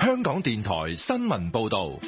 香港電台新聞報道。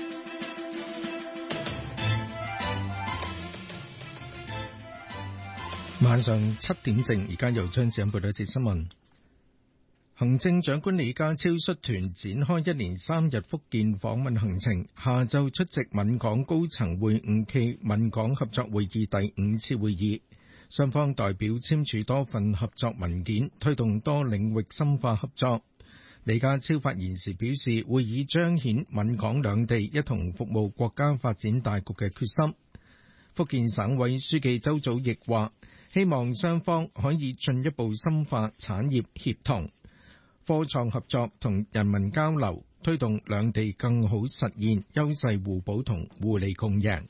晚上7點正，而家由張子欣報道一節新聞。行政長官李家超率團展開1連3日福建訪問行程，下晝出席閩港高層會晤暨閩港合作會議第5次會議，雙方代表簽署多份合作文件，推動多領域深化合作。李家超發言時表示，會議彰顯閩港兩地一同服務國家發展大局嘅決心。福建省委書記周祖義話，希望雙方可以進一步深化產業協同、科創合作同人民交流，推動兩地更好實現優勢互補同互利共贏。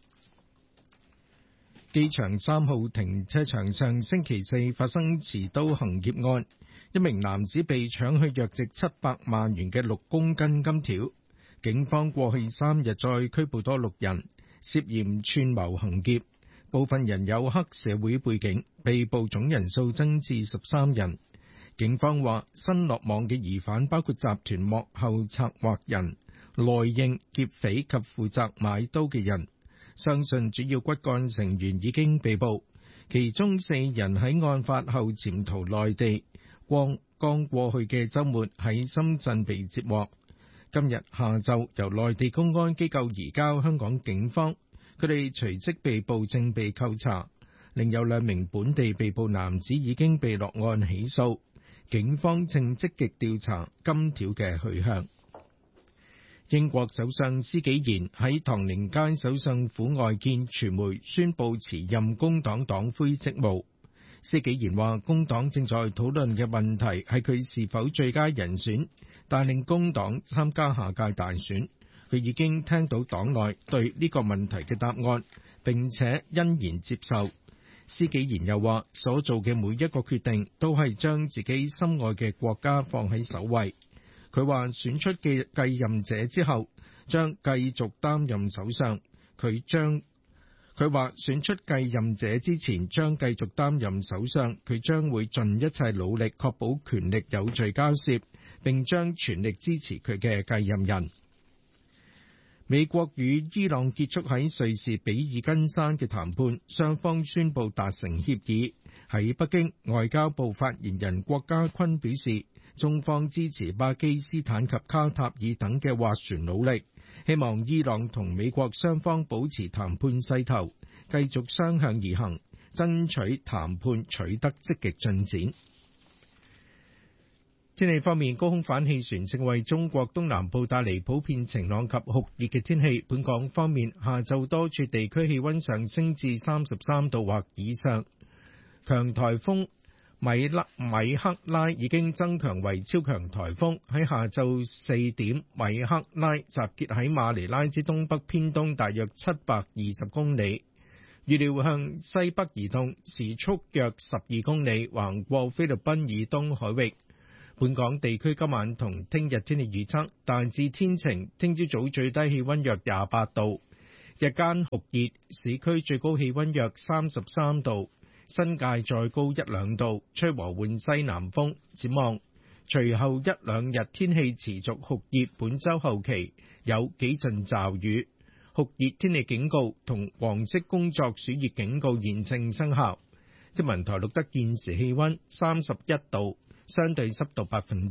機場3號停車場上星期四發生持刀行劫案，一名男子被搶去約值700萬元嘅6公斤金條。警方過去3日再拘捕多6人，涉嫌串謀行劫，部分人有黑社會背景，被捕總人數增至13人。警方話，新落網嘅疑犯包括集團幕後策劃人、內應、劫匪及負責買刀嘅人，相信主要骨幹成員已經被捕，其中4人喺案發後潛逃內地，剛過去嘅週末喺深圳被截獲，今日下晝由內地公安機構移交香港警方，佢哋隨即被捕正被扣查，另有2名本地被捕男子已經被落案起訴。警方正積極調查金條嘅去向。英國首相施紀賢喺唐寧街首相府外見傳媒，宣布辭任工黨黨魁職務。施紀賢話，工黨正在討論嘅問題係佢是否最佳人選，帶領工黨參加下屆大選。佢已經聽到黨內對呢個問題嘅答案，並且欣然接受。施紀賢又話，所做嘅每一個決定都係將自己心愛嘅國家放喺首位。佢話選出嘅繼任者之後，將繼續擔任首相。佢話選出繼任者之前將繼續擔任首相，佢將會盡一切努力確保權力有序交涉，並將全力支持佢嘅繼任人。美國與伊朗結束喺瑞士比爾根山嘅談判，雙方宣布達成協議。喺北京，外交部發言人郭家坤表示，中方支持巴基斯坦及卡塔爾等嘅斡旋努力，希望伊朗同美國雙方保持談判勢頭，繼續相向而行，爭取談判取得積極進展。天氣方面，高空反氣旋正為中國東南部帶嚟普遍晴朗及酷熱嘅天氣。本港方面，下晝多處地區氣溫上升至33度或以上。強颱風米克拉已經增強為超強颱風，喺下晝4點，米克拉集結喺馬尼拉之東北偏東大約720公里，預料向西北移動，時速約12公里，橫過菲律賓以東海域。本港地區今晚同聽日天氣預測，大致天晴，聽朝早最低氣溫約28度，日間酷熱，市區最高氣溫約33度，新界再高1-2度，吹和緩西南風。展望隨後1-2日天氣持續酷熱，本週後期有幾陣驟雨，酷熱天氣警告同黃色工作暑熱警告現正生效。天文台錄得現時氣溫31度。相對濕度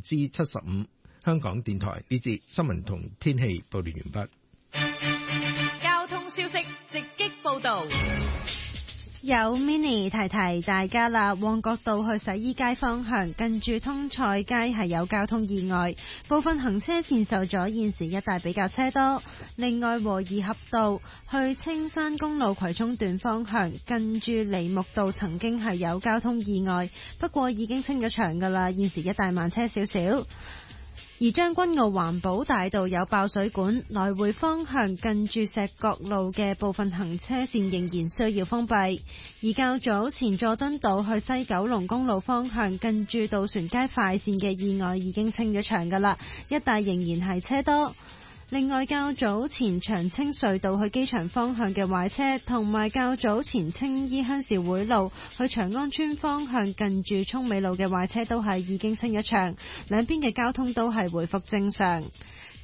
75%。香港電台呢節新聞同天氣報道完畢。交通消息直擊報道。 有 Mini 提提大家啦，旺角道去洗衣街方向近住通菜街係有交通意外，部分行車線受阻，現時一帶比較車多。另外，和宜合道去青山公路葵涌段方向近住梨木道曾經係有交通意外，不過已經清咗場㗎啦，現時一帶慢車少少。而將軍澳環保大道有爆水管，來回方向近住石角路嘅部分行車線仍然需要封閉。而較早前佐敦道去西九龍公路方向近住渡船街快線嘅意外已經清咗場㗎啦，一帶仍然係車多。另外，較早前長青隧道去機場方向嘅壞車，同埋較早前青衣鄉事會路去長安村方向近住涌美路嘅壞車都係已經清咗場，兩邊嘅交通都係回復正常。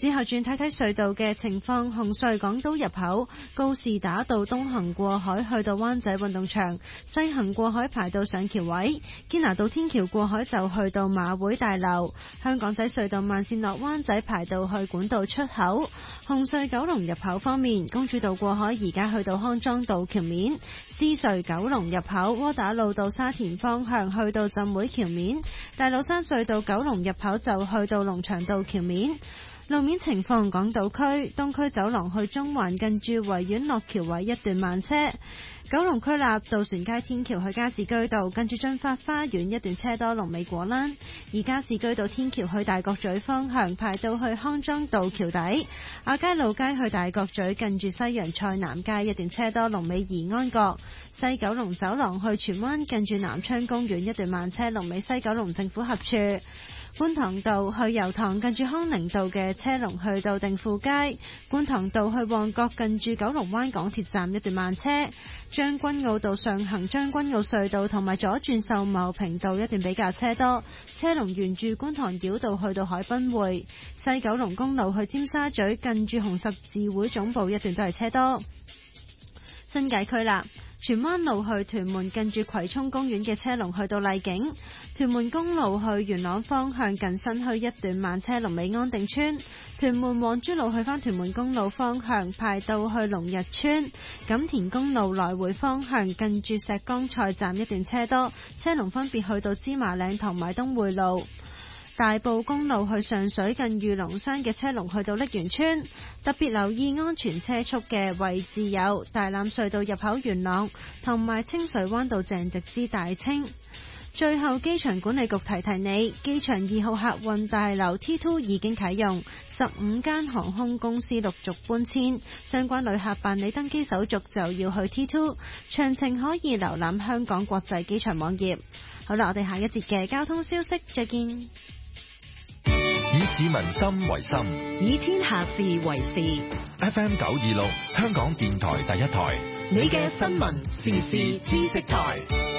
之後轉睇睇隧道嘅情況，紅隧港島入口告士打道東行過海去到灣仔運動場，西行過海排到上橋位，堅拿道天橋過海就去到馬會大樓。香港仔隧道慢線落灣仔排到去管道出口。紅隧九龍入口方面，公主道過海而家去到康莊道橋面，獅隧九龍入口窩打老道沙田方向去到浸會橋面，大老山隧道九龍入口就去到龍翔道橋面。路面情況，港島區東區走廊去中環近住維園落橋位一段慢車。九龍區立渡船街天橋去加士居道近住駿發花園一段車多，龍尾果欄。而加士居道天橋去大角咀方向排到去康莊道橋底。亞皆老街去大角咀近住西洋菜南街一段車多，龍尾怡安閣。西九龍走廊去荃灣近住南昌公園一段慢車，龍尾西九龍政府合署。觀塘道去油塘近住康寧道嘅車龍去到定富街，觀塘道去旺角近住九龍灣港鐵站一段慢車，將軍澳道上行將軍澳隧道同埋左轉秀茂坪道一段比較車多，車龍沿住觀塘繞道去到海濱匯，西九龍公路去尖沙咀近住紅十字會總部一段都係車多。新界區啦，荃灣路去屯門近住葵涌公園嘅車龍去到麗景，屯門公路去元朗方向近新墟一段慢車，龍尾安定村，屯門皇珠路去返屯門公路方向排到去龍日村，錦田公路來回方向近住石崗菜站一段車多，車龍分別去到芝麻嶺同埋東匯路。大埔公路去上水近御龍山嘅車龍去到瀝源村，特別留意安全車速嘅位置有大欖隧道入口元朗同埋清水灣道鄭直之大清。最後，機場管理局提提你，機場2號客運大樓 T2 已經啟用，15間航空公司陸續搬遷，相關旅客辦理登機手續就要去 T2， 詳情可以瀏覽香港國際機場網頁。好啦，我哋下一節嘅交通消息再見。 以市民心為心， 以天下事為事。 FM 926，香港電台第一台， 你嘅新聞時事知識台。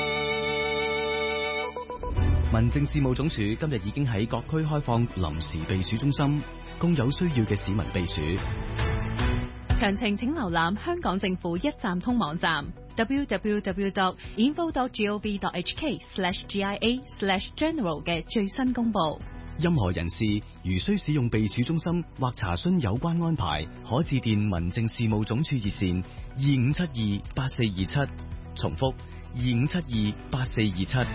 民政事務總署今日已經喺各區開放臨時避暑中心，供有需要嘅市民避暑。 詳情請瀏覽香港政府一站通網站 www.info.gov.hk/GIA/general 嘅最新公佈。 任何人士如需使用避暑中心或查詢有關安排，可致電民政事務總署熱線25728427，重複25728427。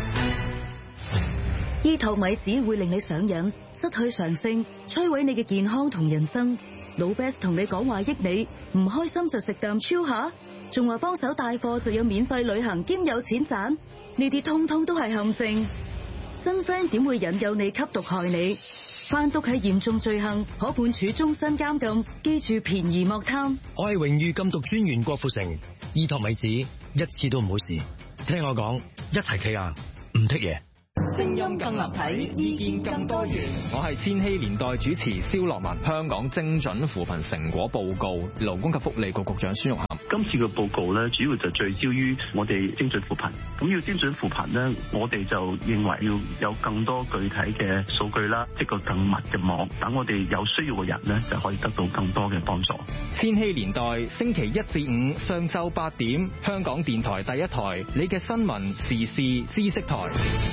醫托米只會令你上癮，失去常性，摧毀你嘅健康同人生。老 Best 同你講話益你，唔開心就食啖超下，仲話幫手帶貨就有免費旅行兼有錢賺，呢啲通通都係陷阱。真 friend 點會引誘你吸毒害你？販毒係嚴重罪行，可判處終身監禁。記住便宜莫貪。 我係榮譽禁毒專員郭富城，醫托米子一次都唔好試。聽我講，一齊企硬，唔剔嘢。 聲音更立體，意見更多元。我係千禧年代主持蕭樂文。香港精準扶貧成果報告，勞工及福利局局長孫玉菡。 今次嘅報告咧，主要就聚焦於我哋精準扶貧。咁要精準扶貧咧，我哋就認為要有更多具體嘅數據啦，即個更密嘅網，等我哋有需要嘅人咧就可以得到更多嘅幫助。 千禧年代星期1至5上晝8點，香港電台第一台，你嘅新聞時事知識台。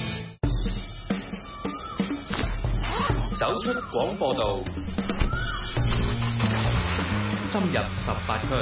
走出廣播道，深入18區，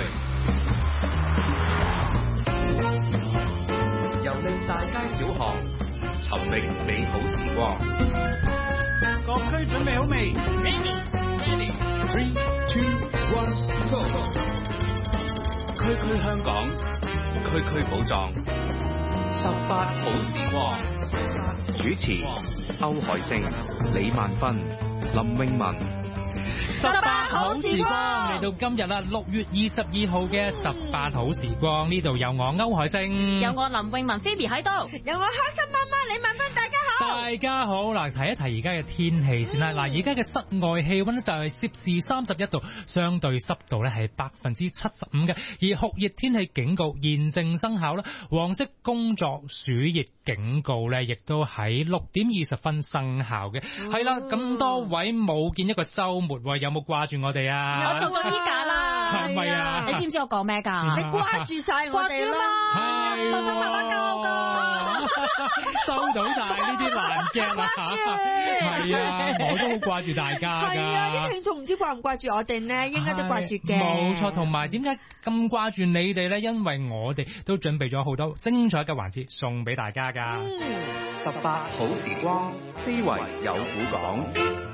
遊歷大街小巷，尋覓美好時光。 各區準備好未 ？Ready, 3, 2, 1, go！ 區區香港，區區寶藏，18好時光。主持歐海星、李萬芬、林詠雯。 18好時光嚟到今日啦，6月22號嘅18好時光，呢度有我歐海星， 有我林詠雯 Phoebe 喺度， 有我開心媽媽李萬芬，大家好。 大家好，嗱，提一提而家嘅天氣先啦。嗱，而家嘅室外氣溫就係攝氏31度，相對濕度咧係75%嘅，而酷熱天氣警告現正生效啦。黃色工作暑熱警告咧，亦都喺6點20分生效嘅。係啦，咁多位冇見一個週末，有冇掛住我哋啊？ 我做咗依家啦， 係咪啊？ 你知唔知我講咩㗎？ 你掛住晒我哋啦， 係發生爸爸教㗎， 收到晒呢啲爛鏡啦，係啊，我都好掛住大家㗎。 係啊，啲聽眾唔知掛唔掛住我哋呢？應該都掛住嘅。 冇錯，同埋點解咁掛住你哋呢？因為我哋都準備咗好多精彩嘅環節送俾大家㗎。 18好時光，非遺有古講。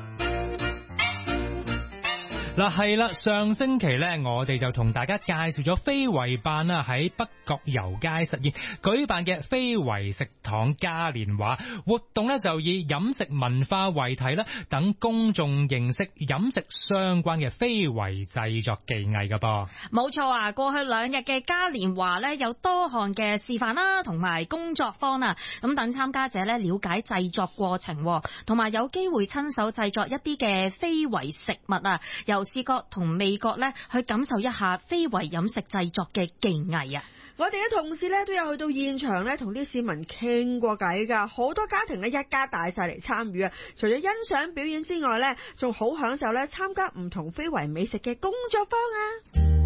嗱係啦，上星期咧，我哋就同大家介紹咗非遺辦啦喺北角油街實驗舉辦嘅非遺食堂嘉年華活動咧，就以飲食文化為題啦，等公眾認識飲食相關嘅非遺製作技藝㗎噃。 冇錯啊！過去2日嘅嘉年華咧，有多項嘅示範啦，同埋工作坊啊，咁等參加者咧了解製作過程，同埋有機會親手製作一啲嘅非遺食物啊，由視覺同味覺咧去感受一下非遺飲食製作嘅技藝啊！ 我哋嘅同事咧都有去到現場咧，同啲市民傾過偈㗎，好多家庭咧一家大細嚟參與啊！除咗欣賞表演之外咧，仲好享受咧參加唔同非遺美食嘅工作坊啊！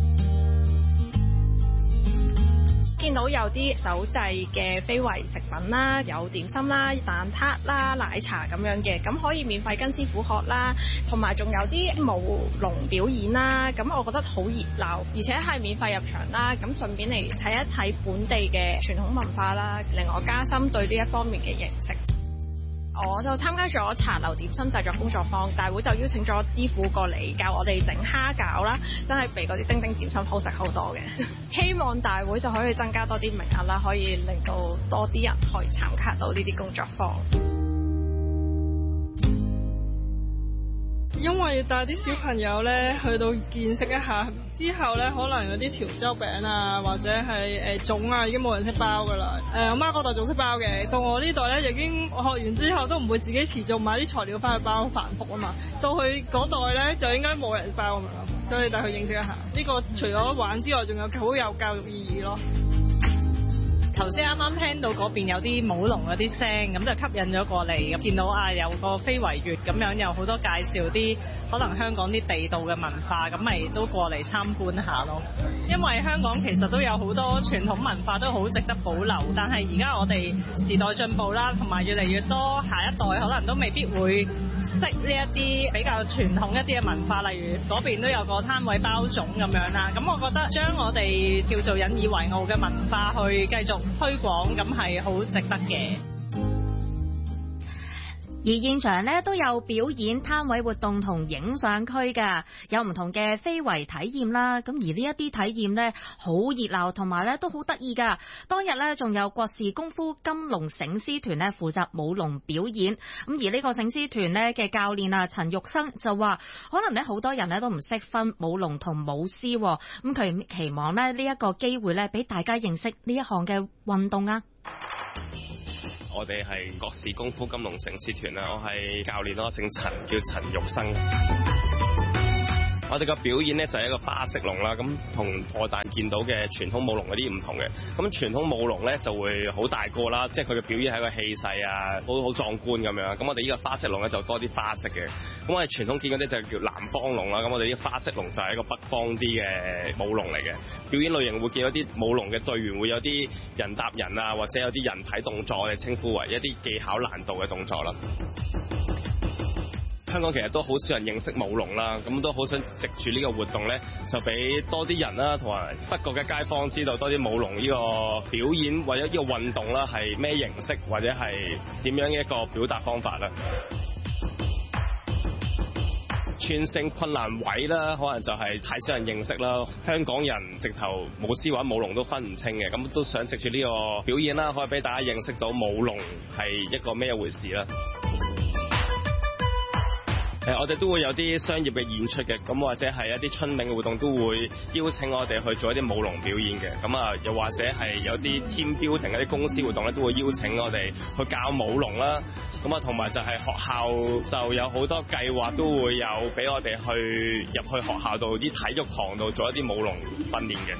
見到有啲手製嘅非遺食品啦，有點心啦、蛋撻啦、奶茶咁樣嘅，咁可以免費跟師傅學啦，同埋仲有啲舞龍表演啦，咁我覺得好熱鬧，而且係免費入場啦，咁順便嚟睇一睇本地嘅傳統文化啦，令我加深對呢一方面嘅認識。我就參加咗茶樓點心製作工作坊，大會就邀請咗師傅過嚟教我哋整蝦餃啦，真係比嗰啲叮叮點心好食好多嘅。希望大會就可以增加多啲名額啦，可以令到多啲人可以參加到呢啲工作坊。 因為帶啲小朋友咧去到見識一下之後咧，可能有啲潮州餅啊，或者係粽啊，已經冇人識包噶啦。我媽嗰代仲識包嘅，到我呢代咧已經學完之後都唔會自己持續買啲材料翻去包繁複啊嘛。到佢嗰代咧就應該冇人包咁樣，所以帶佢認識一下呢個，除咗玩之外，仲有好有教育意義咯。 頭先啱啱聽到嗰邊有啲舞龍嗰啲聲，咁就吸引咗過嚟，咁見到有個非遺月咁樣，有好多介紹啲可能香港啲地道嘅文化，咁咪都過嚟參觀下咯。因為香港其實都有好多傳統文化都好值得保留，但係而家我哋時代進步啦，同埋越嚟越多下一代可能都未必會識呢一啲比較傳統一啲嘅文化，例如嗰邊都有個攤位包粽咁樣啦。咁我覺得將我哋叫做引以為傲嘅文化去繼續推廣，咁係好值得嘅。 而現場咧都有表演攤位活動同影相區㗎，有唔同嘅非遺體驗啦。咁而呢一啲體驗咧好熱鬧，同埋咧都好得意㗎。當日咧仲有國士功夫金龍醒獅團咧負責舞龍表演。咁而呢個醒獅團咧嘅教練啊陳玉生就話，可能咧好多人咧都唔識分舞龍同舞獅，咁佢期望咧呢一個機會咧俾大家認識呢一項嘅運動啊。 我哋係國士功夫金龍醒獅團啦，我係教練咯，姓陳，叫陳玉生。我哋個表演呢，就係一個花式龍啦，咁同破蛋見到嘅傳統舞龍嗰啲唔同嘅。咁傳統舞龍呢，就會好大個啦，即係佢嘅表演係一個氣勢啊，好壯觀咁樣。咁我哋呢個花式龍呢，就多啲花式嘅。咁我哋傳統見嗰啲就叫南方龍啦，咁我哋呢個花式龍就係一個北方啲嘅舞龍嚟嘅。表演類型會見到啲舞龍嘅隊員會有啲人搭人啊，或者有啲人體動作，我哋稱呼為一啲技巧難度嘅動作啦。香港其實都好少人認識舞龍啦，咁都好想藉住呢個活動呢，就俾多啲人啦，同埋北角嘅街坊知道多啲舞龍呢個表演或者呢個運動啦係咩形式，或者係點樣嘅一個表達方法啦。串性困難位啦，可能就係太少人認識啦。香港人直頭舞獅或者舞龍都分唔清嘅，咁都想藉住呢個表演啦，可以俾大家認識到舞龍係一個咩回事啦。 我哋都會有啲商業嘅演出嘅，咁或者係一啲春茗嘅活動都會邀請我哋去做一啲舞龍表演嘅，咁啊又或者係有啲 team building 一啲公司活動咧，都會邀請我哋去教舞龍啦，咁啊同埋就係學校就有好多計劃都會有俾我哋入去學校度啲體育堂度做一啲舞龍訓練嘅。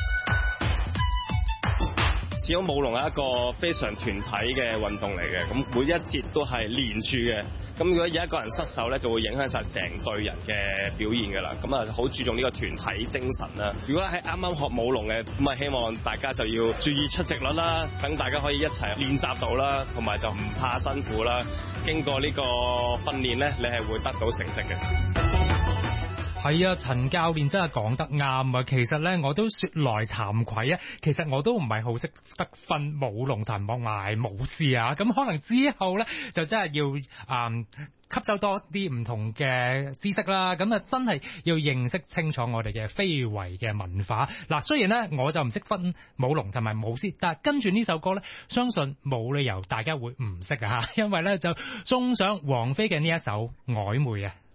始終舞龍係一個非常團體嘅運動嚟嘅，咁每一節都係連住嘅，咁如果有一個人失手咧，就會影響晒成隊人嘅表現㗎啦。咁啊，好注重呢個團體精神啦。如果係啱啱學舞龍嘅，咁啊希望大家就要注意出席率啦，等大家可以一齊練習到啦，同埋就唔怕辛苦啦。經過呢個訓練咧，你係會得到成績嘅。 係啊，陳教練真係講得啱啊！其實咧，我都說來慚愧啊，其實我都唔係好識得分舞龍同埋舞獅啊，咁可能之後咧就真係要吸收多啲唔同嘅知識啦，咁啊真係要認識清楚我哋嘅非遺嘅文化。嗱，雖然咧我就唔識分舞龍同埋舞獅，但係跟住呢首歌咧，相信冇理由大家會唔識啊，因為咧就送上王菲嘅呢一首《曖昧》啊。